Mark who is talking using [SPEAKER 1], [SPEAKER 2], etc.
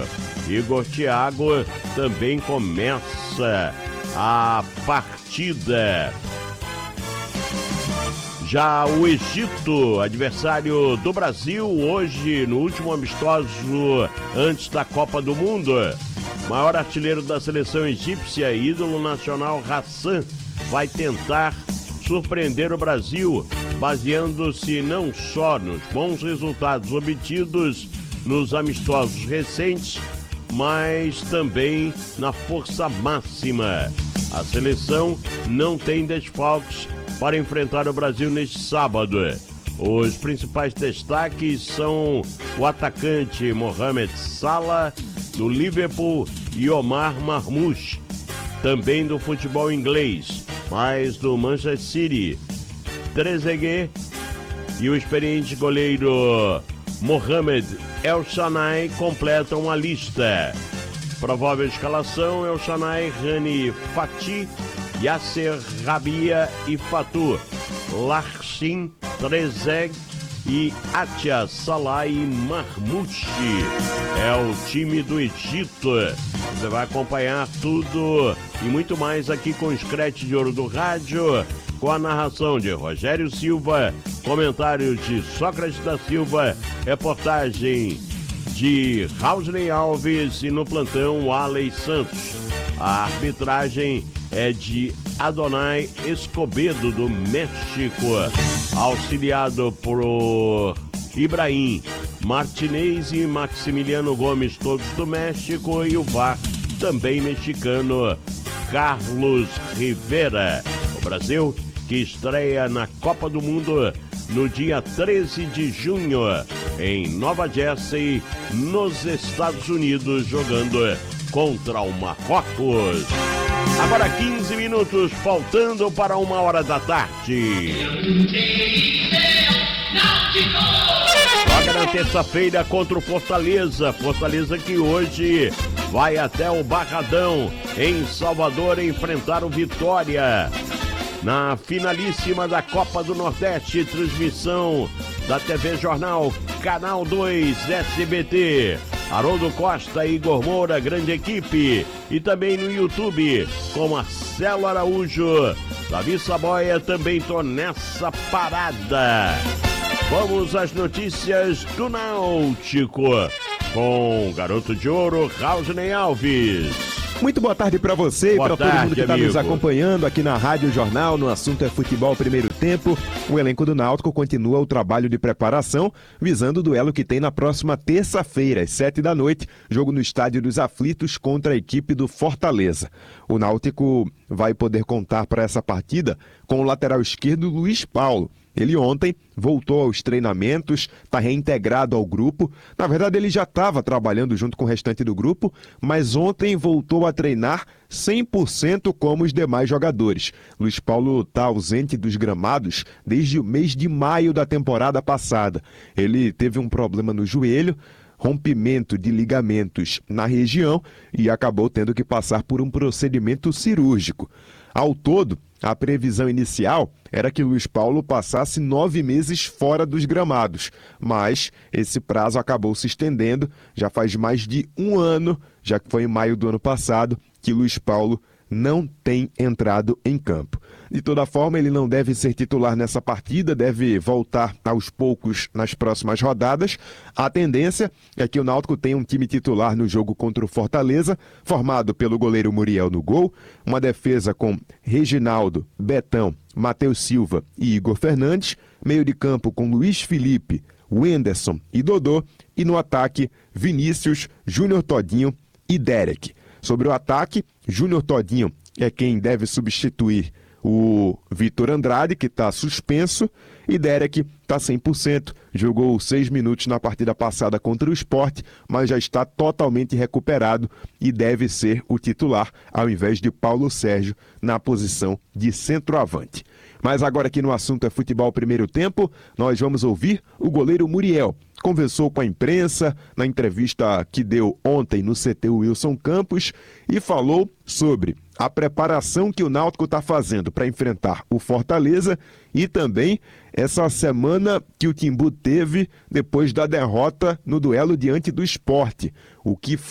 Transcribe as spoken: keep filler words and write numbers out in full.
[SPEAKER 1] Igor Thiago também começa a partida. Já o Egito, adversário do Brasil, hoje no último amistoso antes da Copa do Mundo. Maior artilheiro da seleção egípcia, ídolo nacional Hassan, vai tentar surpreender o Brasil, baseando-se não só nos bons resultados obtidos nos amistosos recentes, mas também na força máxima. A seleção não tem desfalques para enfrentar o Brasil neste sábado. Os principais destaques são o atacante Mohamed Salah, do Liverpool, e Omar Marmoush, também do futebol inglês, mas do Manchester City. Trezeguet e o experiente goleiro Mohamed El Shanai completam a lista. Provável escalação: El Shanai, Rani Fati, Yasser Rabia e Fatou, Larchin, Trezeguet e Atia Salah e Marmoush. É o time do Egito. Você vai acompanhar tudo e muito mais aqui com o Scratch de Ouro do Rádio, com a narração de Rogério Silva, comentários de Sócrates da Silva, reportagem de Raulney Alves e no plantão Alei Santos. A arbitragem é de Adonai Escobedo, do México, auxiliado por Ibrahim Martinez e Maximiliano Gomes, todos do México, e o V A R, também mexicano, Carlos Rivera. O Brasil, que estreia na Copa do Mundo no dia treze de junho, em Nova Jersey, nos Estados Unidos, jogando contra o Marrocos. Agora quinze minutos, faltando para uma hora da tarde. Joga na terça-feira contra o Fortaleza. Fortaleza que hoje vai até o Barradão, em Salvador, enfrentar o Vitória. Na finalíssima da Copa do Nordeste, transmissão da T V Jornal, Canal dois, S B T. Haroldo Costa e Igor Moura, grande equipe. E também no YouTube, com Marcelo Araújo. Davi Saboia, também tô nessa parada. Vamos às notícias do Náutico, com o garoto de ouro, Raulney Alves.
[SPEAKER 2] Muito boa tarde para você e para todo mundo que está nos acompanhando aqui na Rádio Jornal. No assunto é futebol primeiro tempo. O elenco do Náutico continua o trabalho de preparação, visando o duelo que tem na próxima terça-feira, às sete da noite, jogo no Estádio dos Aflitos contra a equipe do Fortaleza. O Náutico vai poder contar para essa partida com o lateral esquerdo Luiz Paulo. Ele ontem voltou aos treinamentos, está reintegrado ao grupo. Na verdade, ele já estava trabalhando junto com o restante do grupo, mas ontem voltou a treinar cem por cento como os demais jogadores. Luiz Paulo está ausente dos gramados desde o mês de maio da temporada passada. Ele teve um problema no joelho, rompimento de ligamentos na região e acabou tendo que passar por um procedimento cirúrgico. Ao todo, a previsão inicial era que Luiz Paulo passasse nove meses fora dos gramados, mas esse prazo acabou se estendendo. Já faz mais de um ano, já que foi em maio do ano passado, que Luiz Paulo não tem entrado em campo. De toda forma, ele não deve ser titular nessa partida, deve voltar aos poucos nas próximas rodadas. A tendência é que o Náutico tenha um time titular no jogo contra o Fortaleza, formado pelo goleiro Muriel no gol, uma defesa com Reginaldo, Betão, Matheus Silva e Igor Fernandes, meio de campo com Luiz Felipe, Wenderson e Dodô, e no ataque, Vinícius, Júnior Todinho e Derek. Sobre o ataque, Júnior Todinho é quem deve substituir o Vitor Andrade, que está suspenso, e Derek está cem por cento, jogou seis minutos na partida passada contra o Sport, mas já está totalmente recuperado e deve ser o titular, ao invés de Paulo Sérgio, na posição de centroavante. Mas agora aqui no assunto é futebol primeiro tempo, nós vamos ouvir o goleiro Muriel. Conversou com a imprensa na entrevista que deu ontem no C T Wilson Campos e falou sobre a preparação que o Náutico está fazendo para enfrentar o Fortaleza e também essa semana que o Timbu teve depois da derrota no duelo diante do Sport. O que